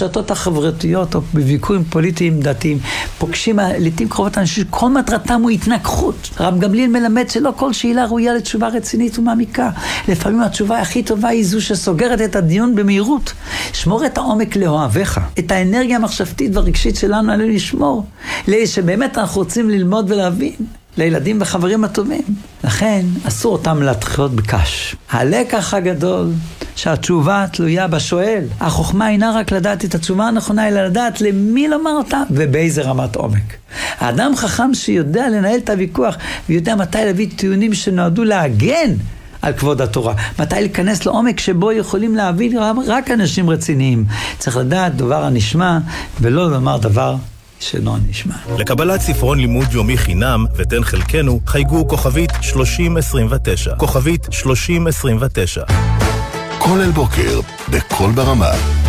ברשתות החברתיות או בוויכוחים פוליטיים דתיים, פוגשים לעתים קרובות אנשים שכל מטרתם הוא התנגחות. רב גמליאל מלמד שלא כל שאלה ראויה לתשובה רצינית ומעמיקה. לפעמים התשובה הכי טובה היא זו שסוגרת את הדיון במהירות. שמור את העומק לאוהביך. את האנרגיה המחשבתית והרגשית שלנו עלינו לשמור. לאלה שבאמת אנחנו רוצים ללמוד ולהבין. לילדים וחברים הטובים. לכן אסור אותם להתחילות בקש. הלקח הגדול שהתשובה תלויה בשואל. החוכמה אינה רק לדעת את התשובה הנכונה, אלא לדעת למי לומר אותה ובאיזה רמת עומק. האדם חכם שיודע לנהל את הוויכוח ויודע מתי להביא טיעונים שנועדו להגן על כבוד התורה. מתי להיכנס לעומק שבו יכולים להביא רק אנשים רציניים. צריך לדעת דבר הנשמע ולא לומר דבר שלא נשמע. לקבלת ספרון לימוד יומי חינם ותן חלקנו, חייגו כוכבית 3029. כוכבית 3029. כל אל בוקר, בכל ברמה.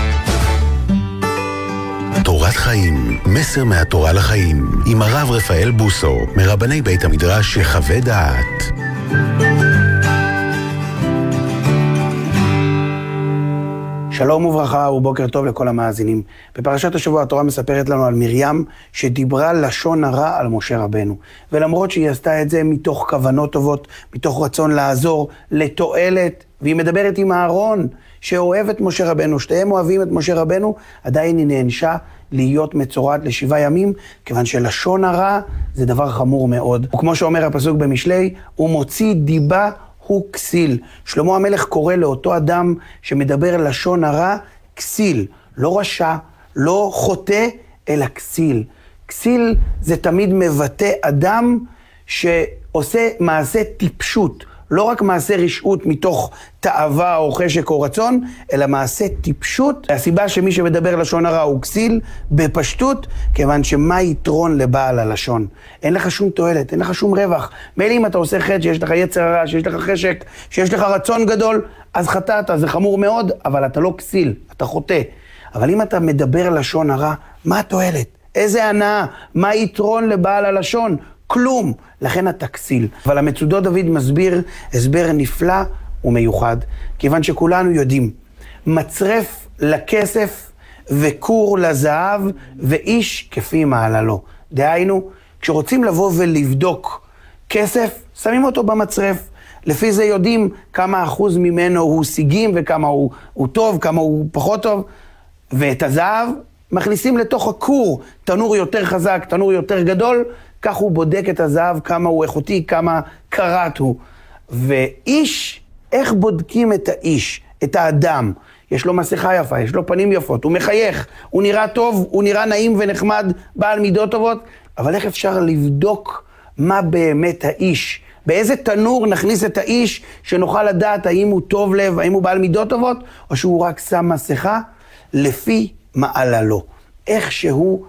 תורת חיים, מסר מהתורה לחיים, עם הרב רפאל בוסו, מרבני בית המדרש יחווה דעת. שלום וברכה ובוקר טוב לכל המאזינים. בפרשת השבוע התורה מספרת לנו על מרים שדיברה לשון הרע על משה רבנו. ולמרות שהיא עשתה את זה מתוך כוונות טובות, מתוך רצון לעזור, לתועלת, והיא מדברת עם אהרון שאוהב את משה רבנו, שתיהם אוהבים את משה רבנו, עדיין היא נענשה להיות מצורעת ל7 ימים, כיוון שלשון הרע זה דבר חמור מאוד. וכמו שאומר הפסוק במשלי, הוא מוציא דיבה הוא כסיל. שלמה המלך קורא לאותו אדם שמדבר לשון הרע כסיל, לא רשע, לא חוטא, אלא כסיל. כסיל זה תמיד מבטא אדם שעושה מעשה טיפשות, לא רק מעשה רשעות מתוך תאווה או חשק או רצון, אלא מעשה טיפשות. הסיבה שמי שמדבר לשון הרע הוא כסיל בפשטות, כיוון שמה יתרון לבעל הלשון? אין לך שום תועלת, אין לך שום רווח. מילא אם אתה עושה חטא, שיש לך יצר הרע, שיש לך חשק, שיש לך רצון גדול, אז חטאת, זה חמור מאוד, אבל אתה לא כסיל, אתה חוטא. אבל אם אתה מדבר לשון הרע, מה התועלת? איזה הנאה? מה יתרון לבעל הלשון? כלום. לכן אתה כסיל. אבל המצודו דוד מסביר הסבר נפלא ומיוחד, כיוון שכולנו יודעים, מצרף לכסף וכור לזהב ואיש כפי מעללו. דהיינו, כשרוצים לבוא ולבדוק כסף, שמים אותו במצרף. לפי זה יודעים כמה אחוז ממנו הוא סיגים וכמה הוא טוב, כמה הוא פחות טוב. ואת הזהב מכניסים לתוך הכור, תנור יותר חזק, תנור יותר גדול, כך הוא בודק את הזהב, כמה הוא איכותי, כמה קרת הוא. ואיש, איך בודקים את האיש, את האדם? יש לו מסכה יפה, יש לו פנים יפות, הוא מחייך, הוא נראה טוב, הוא נראה נעים ונחמד, בעל מידות טובות, אבל איך אפשר לבדוק מה באמת האיש? באיזה תנור נכניס את האיש שנוכל לדעת האם הוא טוב לב, האם הוא בעל מידות טובות, או שהוא רק שם מסכה? לפי מעללו, איך שהוא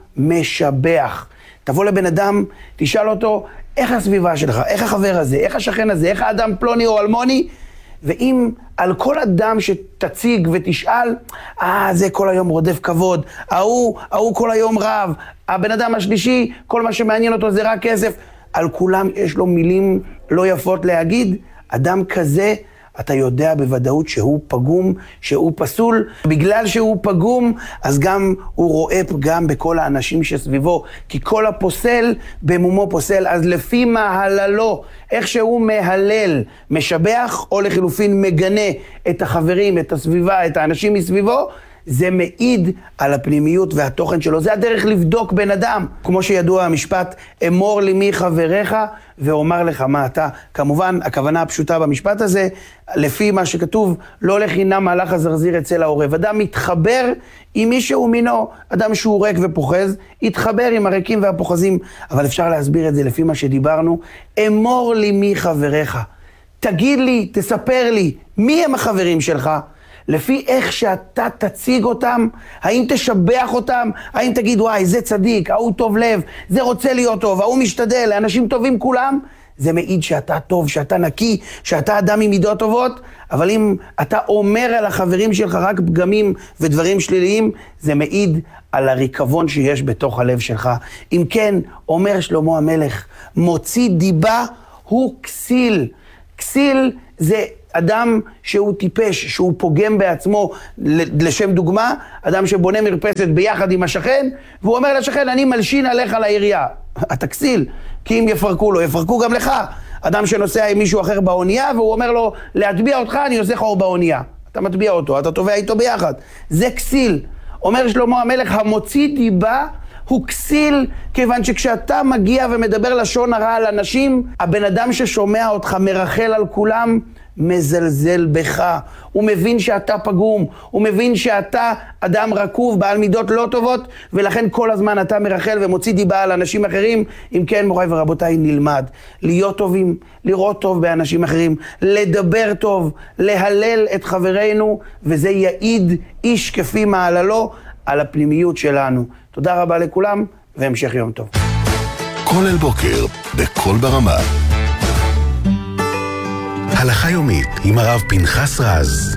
משבח. תבוא לבן אדם, תשאל אותו, איך הסביבה שלך, איך החבר הזה, איך השכן הזה, איך האדם פלוני או אלמוני, ואם על כל אדם שתציג ותשאל, זה כל היום רודף כבוד, ההוא כל היום רב, הבן אדם השלישי, כל מה שמעניין אותו זה רק כסף, על כולם יש לו מילים לא יפות להגיד, אדם כזה, אתה יודע בוודאות שהוא פגום, שהוא פסול. בגלל שהוא פגום, אז גם הוא רואה פגם בכל האנשים שסביבו. כי כל הפוסל במומו פוסל. אז לפי מהללו, איך שהוא מהלל, משבח או לחילופין מגנה את החברים, את הסביבה, את האנשים מסביבו, זה מעיד על הפנימיות והתוכן שלו. זה הדרך לבדוק בן אדם. כמו שידוע המשפט, אמור לי מי חבריך ואומר לך מה אתה. כמובן, הכוונה הפשוטה במשפט הזה, לפי מה שכתוב, לא לחינם מהלך הזרזיר אצל העורב. אדם מתחבר עם מישהו מינו, אדם שהוא ריק ופוחז, יתחבר עם הריקים והפוחזים. אבל אפשר להסביר את זה לפי מה שדיברנו, אמור לי מי חבריך. תגיד לי, תספר לי, מי הם החברים שלך? לפי איך שאתה תציג אותם, האם תשבח אותם, האם תגיד וואי זה צדיק, ההוא טוב לב, זה רוצה להיות טוב, ההוא משתדל, לאנשים טובים כולם, זה מעיד שאתה טוב, שאתה נקי, שאתה אדם עם מידות טובות, אבל אם אתה אומר על החברים שלך רק פגמים ודברים שליליים, זה מעיד על הריקבון שיש בתוך הלב שלך. אם כן, אומר שלמה המלך, מוציא דיבה הוא כסיל. כסיל זה אדם שהוא טיפש, שהוא פוגם בעצמו, לשם דוגמה, אדם שבונה מרפסת ביחד עם השכן, והוא אומר לשכן, אני מלשין עליך לעירייה. אתה כסיל, כי אם יפרקו לו, יפרקו גם לך. אדם שנוסע עם מישהו אחר באונייה, והוא אומר לו, להטביע אותך, אני עושה חור באונייה. אתה מטביע אותו, אתה טובע איתו ביחד. זה כסיל. אומר שלמה המלך, המוציא דיבה, הוא כסיל, כיוון שכשאתה מגיע ומדבר לשון הרע על אנשים, הבן אדם ששומע אותך מרחל על כולם, מזלזל בך. הוא מבין שאתה פגום, הוא מבין שאתה אדם רקוב, בעל מידות לא טובות, ולכן כל הזמן אתה מרחל ומוציא דיבה על אנשים אחרים. אם כן, מוריי ורבותיי, נלמד להיות טובים, לראות טוב באנשים אחרים, לדבר טוב, להלל את חברינו, וזה יעיד איש כפי מעללו על הפנימיות שלנו. תודה רבה לכולם, והמשך יום טוב. כל אל בוקר, בכל ברמה. הלכה יומית עם הרב פנחס רז.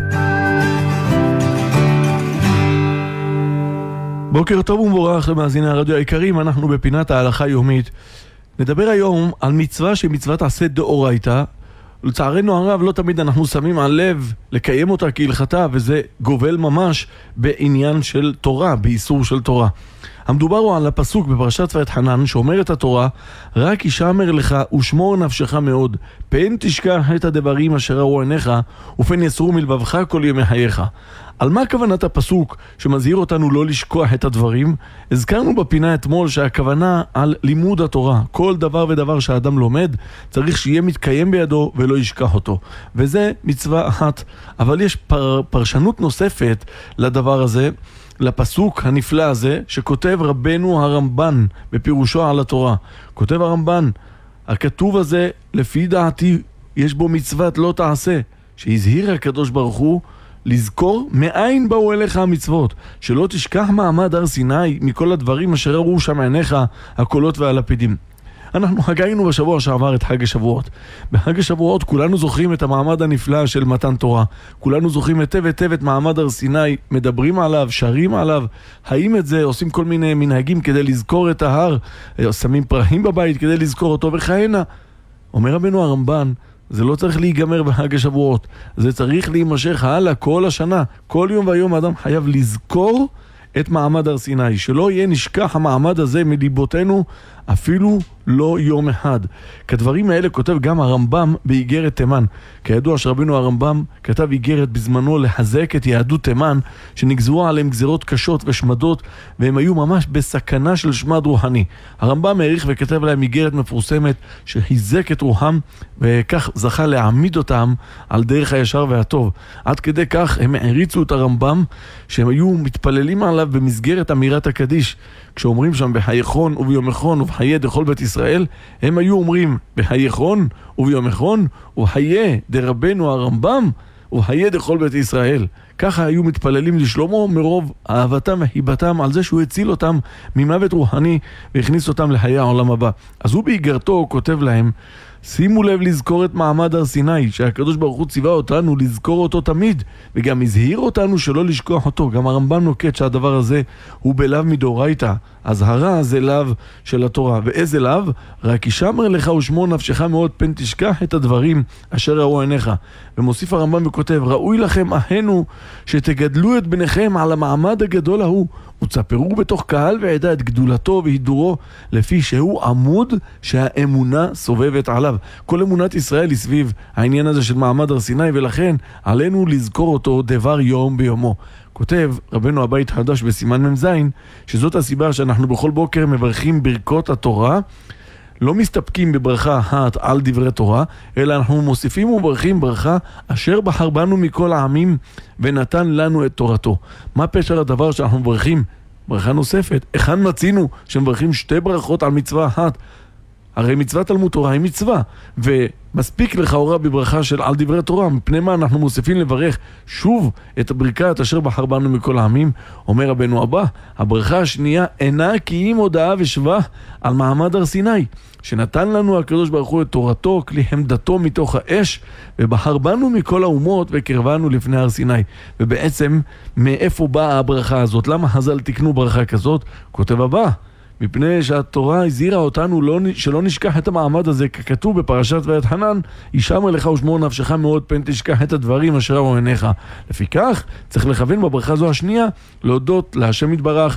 בוקר טוב ומבורך למאזיני הרדיו היקרים, אנחנו בפינת ההלכה יומית. נדבר היום על מצווה שמצוות עשה דאורייתא. לצערנו הרב לא תמיד אנחנו שמים על לב לקיים אותה כהלכתה, וזה גובל ממש בעניין של תורה, באיסור של תורה. המדובר הוא על הפסוק בפרשת ואתחנן שאומר את התורה, רק ישמר לך ושמור נפשך מאוד, פן תשכח את הדברים אשר ראו עיניך ופן יסרו מלבבך כל ימי חייך. על מה כוונת הפסוק שמזהיר אותנו לא לשכוח את הדברים? הזכרנו בפינה אתמול שהכוונה על לימוד התורה. כל דבר ודבר שהאדם לומד צריך שיהיה מתקיים בידו ולא ישכח אותו, וזה מצווה אחת. אבל יש פרשנות נוספת לדבר הזה, לפסוק הנפלא הזה שכותב רבנו הרמב"ן בפירושו על התורה. כותב הרמב"ן, הכתוב הזה לפי דעתי יש בו מצוות לא תעשה, שהזהיר הקדוש ברוך הוא לזכור מאין באו אליך המצוות, שלא תשכח מעמד הר סיני מכל הדברים אשר ראו שם עיניך הקולות והלפידים. אנחנו חגגנו בשבוע שעבר את חג השבועות. בחג השבועות כולנו זוכרים את המעמד הנפלא של מתן תורה. כולנו זוכרים היטב את מעמד הר סיני, מדברים עליו, שרים עליו. האם את זה עושים כל מיני מנהגים כדי לזכור את ההר, שמים פרחים בבית כדי לזכור אותו וכהנה. אומר רבנו הרמב"ן, זה לא צריך להיגמר בחג השבועות, זה צריך להימשך הלאה כל השנה. כל יום ויום האדם חייב לזכור את מעמד הר סיני, שלא יהיה נשכח המעמד הזה מליבותינו אפילו לא יום אחד. כדברים האלה כותב גם הרמב"ם באיגרת תימן. כידוע שרבנו הרמב"ם כתב איגרת בזמנו לחזק את יהדות תימן, שנגזרו עליהם גזירות קשות ושמדות, והם היו ממש בסכנה של שמד רוחני. הרמב"ם העריך וכתב להם איגרת מפורסמת שחיזק את רוחם, וכך זכה להעמיד אותם על דרך הישר והטוב. עד כדי כך הם העריצו את הרמב"ם, שהם היו מתפללים עליו במסגרת אמירת הקדיש. כשאומרים שם בחייכון וביום אחרון ובחיי דכל בית ישראל, הם היו אומרים בחייכון וביום אחרון ובחיי דרבנו הרמב"ם ובחיי דכל בית ישראל. ככה היו מתפללים לשלמה מרוב אהבתם וחיבתם על זה שהוא הציל אותם ממוות רוחני והכניס אותם לחיי העולם הבא. אז הוא באיגרתו כותב להם, שימו לב לזכור את מעמד הר סיני, שהקדוש ברוך הוא ציווה אותנו לזכור אותו תמיד, וגם הזהיר אותנו שלא לשכוח אותו. גם הרמב"ם נוקט שהדבר הזה הוא בלאו מדאורייתא. הזהרה זה לאו של התורה. ואיזה לאו? רק ישמר לך ושמור נפשך מאוד, פן תשכח את הדברים אשר ראו עיניך. ומוסיף הרמב"ם וכותב, ראוי לכם אחינו שתגדלו את בניכם על המעמד הגדול ההוא, וצפרו בתוך קהל ועדה את גדולתו והידורו, לפי שהוא עמוד שהאמונה סובבת עליו. כל אמונת ישראל היא סביב העניין הזה של מעמד הר סיני, ולכן עלינו לזכור אותו דבר יום ביומו. כותב רבנו הבית חדש בסימן מ"ז, שזאת הסיבה שאנחנו בכל בוקר מברכים ברכות התורה, לא מסתפקים בברכה אחת על דברי תורה, אלא אנחנו מוסיפים וברכים ברכה אשר בחר בנו מכל העמים ונתן לנו את תורתו. מה פשר לדבר שאנחנו מברכים? ברכה נוספת. היכן מצינו שמברכים שתי ברכות על מצווה אחת? הרי מצוות תלמוד תורה היא מצווה, ומספיק לכאורה בברכה של על דברי תורה. מפני מה אנחנו מוסיפים לברך שוב את הברכת אשר בחר בנו מכל העמים? אומר רבנו הבא, הברכה השנייה אינה כי אם הודעה ושבח על מעמד הר סיני, שנתן לנו הקדוש ברוך הוא את תורתו, כלי עמדתו מתוך האש, ובחר בנו מכל האומות וקרבנו לפני הר סיני. ובעצם מאיפה באה הברכה הזאת? למה חז"ל תקנו ברכה כזאת? כותב הבא, מפני שהתורה הזהירה אותנו שלא נשכח את המעמד הזה, ככתוב בפרשת ואתחנן, הישמר לך ושמור נפשך מאוד, פן תשכח את הדברים אשר ראו עיניך. לפיכך, צריך לכוון בברכה זו השנייה, להודות להשם יתברך,